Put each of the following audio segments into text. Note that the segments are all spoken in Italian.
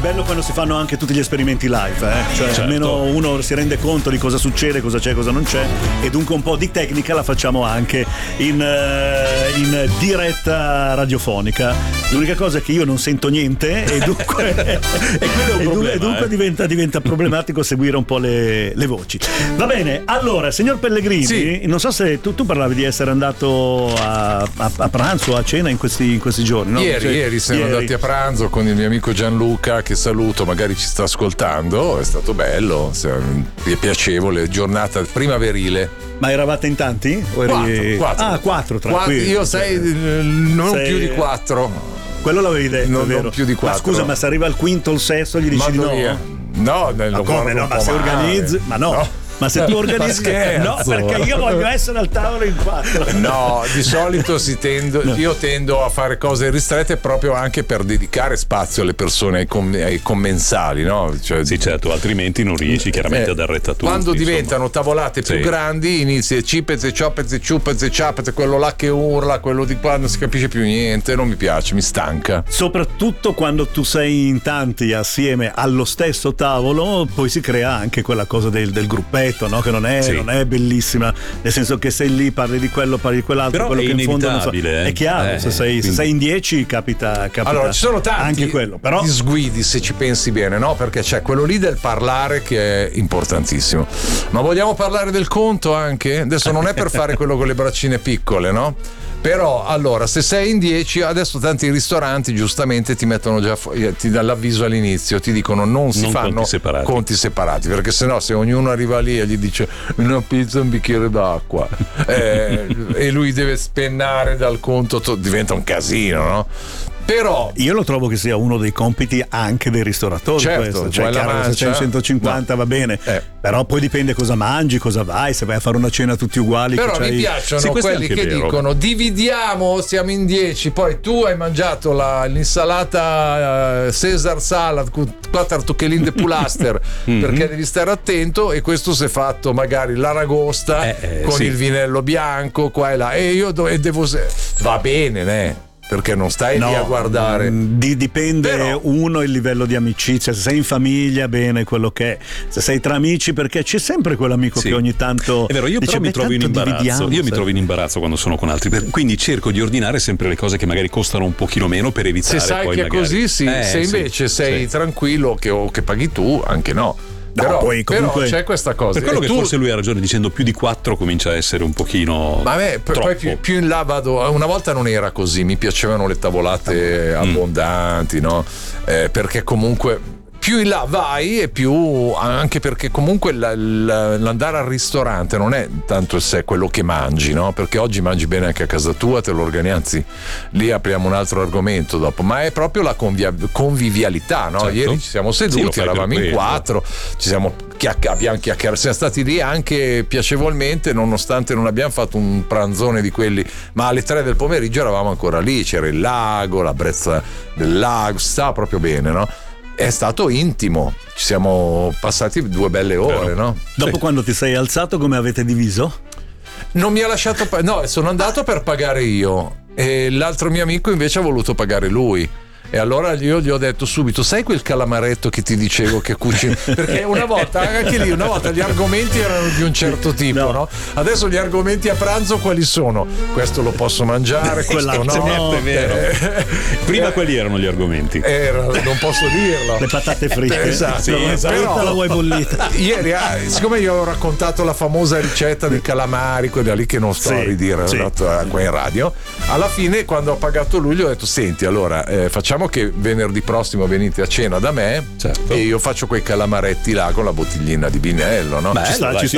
bello quando si fanno anche tutti gli esperimenti live, cioè certo. almeno uno si rende conto di cosa succede, cosa c'è, cosa non c'è, e dunque un po' di tecnica la facciamo anche in diretta radiofonica. L'unica cosa è che io non sento niente e dunque, dunque diventa problematico seguire un po' le voci. Va bene, allora signor Pellegrini, sì. Non so se tu parlavi di essere andato a pranzo, a cena in questi giorni, no? Ieri siamo andati a pranzo con il mio amico Gianluca, che saluto, magari ci sta ascoltando. È stato bello, è piacevole, giornata primaverile. Ma eravate in tanti? Quattro. Ah, quattro tranquilli. Io non più di 4. Quello l'avevi detto, non più di 4. Ma scusa, ma se arriva al quinto o il sesto gli dici di no? No, ma come no? Ma se organizzi, ma no. Ma se tu organizzi, no, perché io voglio essere al tavolo in 4. No, di solito io tendo a fare cose ristrette proprio anche per dedicare spazio alle persone, ai commensali, no? Cioè, sì, certo, altrimenti non riesci chiaramente ad arretrare tutto. Quando diventano tavolate più grandi, inizi cipete, ciopete, ciupete, ciapete, quello là che urla, quello di qua non si capisce più niente, non mi piace, mi stanca. Soprattutto quando tu sei in tanti assieme allo stesso tavolo, poi si crea anche quella cosa del gruppetto, no? Che non è bellissima, nel senso che sei lì, parli di quello, parli di quell'altro, però quello che in fondo non so. È chiaro, quindi... se sei in 10 capita. Allora ci sono tanti anche quello, però disguidi, se ci pensi bene, no? Perché c'è quello lì del parlare che è importantissimo, ma vogliamo parlare del conto anche? Adesso non è per fare quello con le braccine piccole, no? Però allora, se sei in 10, adesso tanti ristoranti giustamente ti mettono già, ti dà l'avviso all'inizio, ti dicono non fanno conti separati, perché sennò se ognuno arriva lì e gli dice una pizza e un bicchiere d'acqua e lui deve spennare dal conto, diventa un casino, no? Però io lo trovo che sia uno dei compiti anche dei ristoratori, certo, questo. Cioè chiaro, se c'è 150 va bene, però poi dipende cosa mangi, cosa vai, se vai a fare una cena tutti uguali. Però mi piacciono quelli che dicono dividiamo, siamo in 10, poi tu hai mangiato l'insalata Caesar salad con 4 toccheline de pulaster perché devi stare attento, e questo si è fatto magari l'aragosta con il vinello bianco qua e là, e io devo va bene, né? Perché non stai lì a guardare. Dipende il livello di amicizia. Se sei in famiglia, bene, quello che è. Se sei tra amici, perché c'è sempre quell'amico che ogni tanto è vero, io dice, però mi trovo in imbarazzo. Io mi trovo in imbarazzo quando sono con altri, quindi cerco di ordinare sempre le cose che magari costano un pochino meno, per evitare. Se sai poi che magari... così se invece sei tranquillo che paghi tu, anche no. Però c'è questa cosa. Per quello che forse lui ha ragione dicendo più di 4 comincia a essere un pochino. Ma poi più in là vado. Una volta non era così, mi piacevano le tavolate abbondanti, no? Perché comunque più in là vai e più, anche perché comunque l'andare al ristorante non è tanto il sé quello che mangi, no? Perché oggi mangi bene anche a casa tua, te lo organizzi, anzi lì apriamo un altro argomento dopo, ma è proprio la convivialità, no? Certo. Ieri ci siamo seduti, eravamo in 4, abbiamo chiacchierato, siamo stati lì anche piacevolmente, nonostante non abbiamo fatto un pranzone di quelli, ma alle 3 del pomeriggio eravamo ancora lì, c'era il lago, la brezza del lago, sta proprio bene, no? È stato intimo, ci siamo passati 2 belle ore, no? Dopo quando ti sei alzato, come avete diviso? Non mi ha lasciato sono andato per pagare io e l'altro mio amico invece ha voluto pagare lui. E allora io gli ho detto subito, sai quel calamaretto che ti dicevo che cucina? Perché una volta gli argomenti erano di un certo tipo, no? Adesso gli argomenti a pranzo quali sono? Questo lo posso mangiare, questo no. È vero. Prima quelli erano gli argomenti. Non posso dirlo. Le patate fritte. Esatto. Però la vuoi bollita. Ieri, siccome io ho raccontato la famosa ricetta dei calamari, quella lì che non sto a ridire qua in radio, alla fine quando ho pagato lui gli ho detto, senti, allora facciamo che venerdì prossimo venite a cena da me, certo, e io faccio quei calamaretti là con la bottiglina di vinello, no? Bello, ci sta,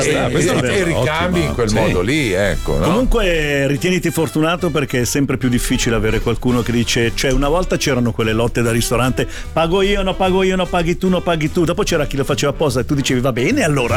e ricambi in quel modo lì, ecco, no? Comunque ritieniti fortunato, perché è sempre più difficile avere qualcuno che dice, cioè una volta c'erano quelle lotte da ristorante, pago io, no paghi tu, dopo c'era chi lo faceva apposta e tu dicevi va bene allora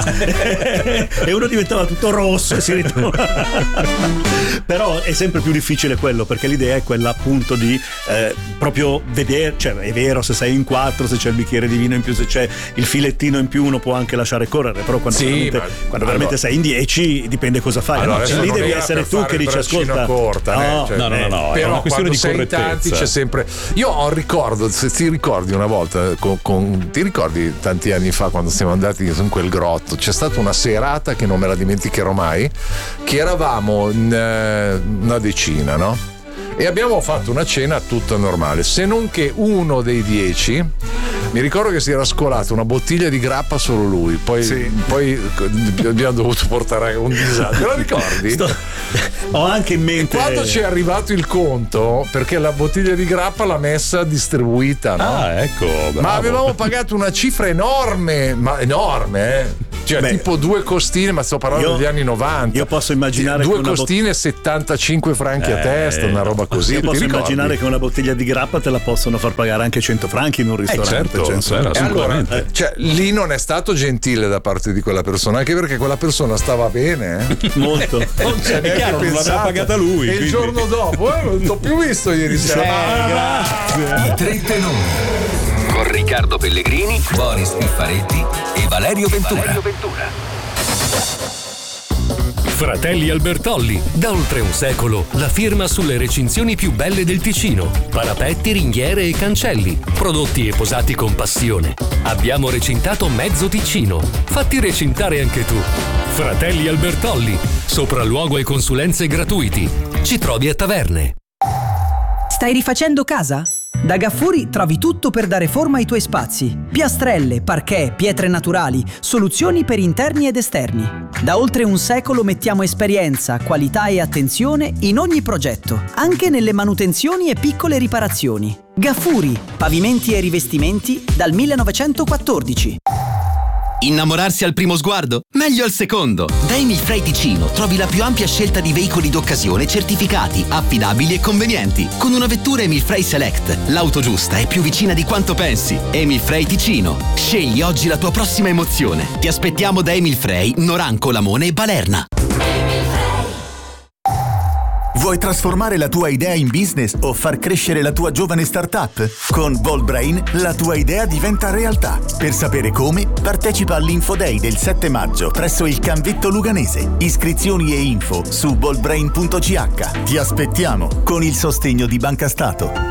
e uno diventava tutto rosso e si ritrovava. Però è sempre più difficile quello, perché l'idea è quella appunto di proprio vedere, cioè è vero, se sei in 4, se c'è il bicchiere di vino in più, se c'è il filettino in più, uno può anche lasciare correre, però quando veramente sei in 10 dipende cosa fai. Allora, lì devi essere tu che dici ascolta corta, no, no, è una questione di correttezza. Tanti c'è sempre. Io ho ricordo, se ti ricordi una volta ti ricordi tanti anni fa quando siamo andati in quel grotto, c'è stata una serata che non me la dimenticherò mai, che eravamo una decina, no? E abbiamo fatto una cena tutta normale, se non che uno dei 10 mi ricordo che si era scolato una bottiglia di grappa solo lui, poi abbiamo dovuto portare un disastro. Te lo ricordi? Ho anche in mente. E quando ci è arrivato il conto, perché la bottiglia di grappa l'ha messa distribuita, no? Ah, ecco, bravo. Ma avevamo pagato una cifra enorme, cioè tipo 2 costine, ma sto parlando degli anni 90. Io posso immaginare 2 costine 75 franchi a testa, una roba così. Io posso immaginare che una bottiglia di grappa te la possono far pagare anche 100 franchi in un ristorante. Assolutamente. Cioè, lì non è stato gentile da parte di quella persona, anche perché quella persona stava bene. Molto. Non c'è è chiaro, non l'aveva pagata lui. E il giorno dopo, non t'ho più visto ieri sera. Grazie. I 3 tenori. Con Riccardo Pellegrini, Boris Piffaretti e Valerio Ventura. Fratelli Albertolli, da oltre un secolo, la firma sulle recinzioni più belle del Ticino. Parapetti, ringhiere e cancelli, prodotti e posati con passione. Abbiamo recintato mezzo Ticino. Fatti recintare anche tu. Fratelli Albertolli, sopralluogo e consulenze gratuiti. Ci trovi a Taverne. Stai rifacendo casa? Da Gaffuri trovi tutto per dare forma ai tuoi spazi. Piastrelle, parquet, pietre naturali, soluzioni per interni ed esterni. Da oltre un secolo mettiamo esperienza, qualità e attenzione in ogni progetto, anche nelle manutenzioni e piccole riparazioni. Gaffuri, pavimenti e rivestimenti dal 1914. Innamorarsi al primo sguardo? Meglio al secondo! Da Emilfrey Ticino trovi la più ampia scelta di veicoli d'occasione certificati, affidabili e convenienti. Con una vettura Emilfrey Select, l'auto giusta è più vicina di quanto pensi. Emilfrey Ticino. Scegli oggi la tua prossima emozione. Ti aspettiamo da Emilfrey, Noranco, Lamone e Balerna. Vuoi trasformare la tua idea in business o far crescere la tua giovane startup? Con Boldbrain la tua idea diventa realtà. Per sapere come, partecipa all'Info Day del 7 maggio presso il Canvetto Luganese. Iscrizioni e info su boldbrain.ch. Ti aspettiamo con il sostegno di Banca Stato.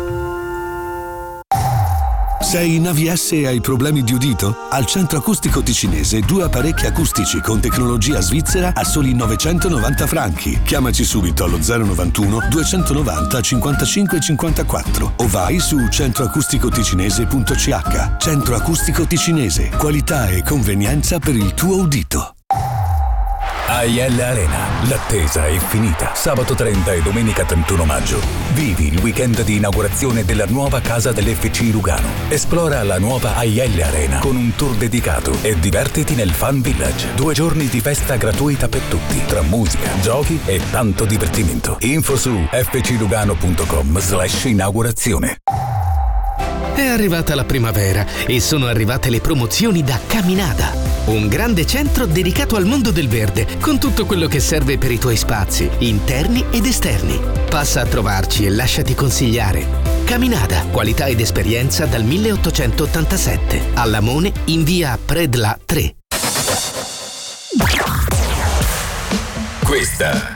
Sei in AVS e hai problemi di udito? Al Centro Acustico Ticinese 2 apparecchi acustici con tecnologia svizzera a soli 990 franchi. Chiamaci subito allo 091 290 55 54 o vai su centroacusticoticinese.ch. Centro Acustico Ticinese, qualità e convenienza per il tuo udito. AIL Arena, l'attesa è finita. Sabato 30 e domenica 31 maggio. Vivi il weekend di inaugurazione della nuova casa dell'FC Lugano. Esplora la nuova AIL Arena con un tour dedicato e divertiti nel Fun Village. 2 giorni di festa gratuita per tutti, tra musica, giochi e tanto divertimento. Info su fclugano.com/inaugurazione. È arrivata la primavera e sono arrivate le promozioni da Caminada. Un grande centro dedicato al mondo del verde, con tutto quello che serve per i tuoi spazi, interni ed esterni. Passa a trovarci e lasciati consigliare. Caminada, qualità ed esperienza dal 1887. A Lamone, in via Predla 3. Questa